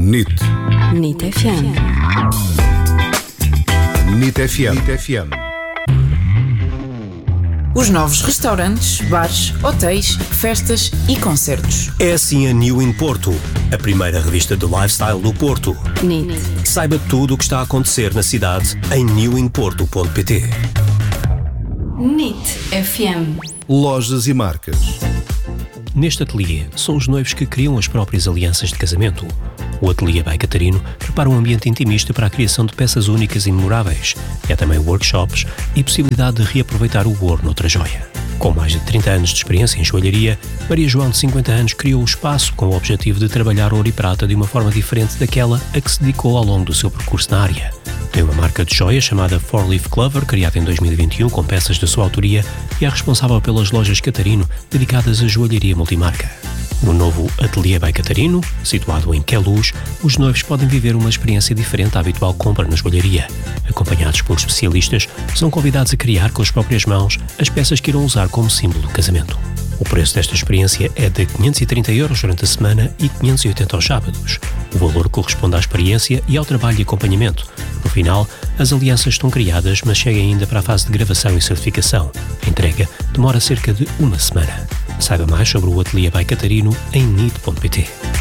NIT. NIT FM. NIT FM. Os novos restaurantes, bares, hotéis, festas e concertos. É assim a New in Porto, a primeira revista de lifestyle do Porto. NIT. Saiba tudo o que está a acontecer na cidade em newinporto.pt. NIT FM. Lojas e marcas. Neste ateliê, são os noivos que criam as próprias alianças de casamento. O Ateliê by Catarino prepara um ambiente intimista para a criação de peças únicas e memoráveis. É também workshops e possibilidade de reaproveitar o ouro noutra joia. Com mais de 30 anos de experiência em joalharia, Maria João, de 50 anos, criou o espaço com o objetivo de trabalhar ouro e prata de uma forma diferente daquela a que se dedicou ao longo do seu percurso na área. Tem uma marca de joias chamada Four Leaf Clover, criada em 2021 com peças da sua autoria, e é responsável pelas lojas Catarino, dedicadas à joalharia multimarca. No novo Ateliê by Catarino, situado em Queluz, os noivos podem viver uma experiência diferente à habitual compra na joalharia. Acompanhados por especialistas, são convidados a criar com as próprias mãos as peças que irão usar como símbolo do casamento. O preço desta experiência é de 530 € durante a semana e 580 aos sábados. O valor corresponde à experiência e ao trabalho de acompanhamento. No final, as alianças estão criadas, mas chega ainda para a fase de gravação e certificação. A entrega demora cerca de uma semana. Saiba mais sobre o Ateliê by Catarino em nit.pt.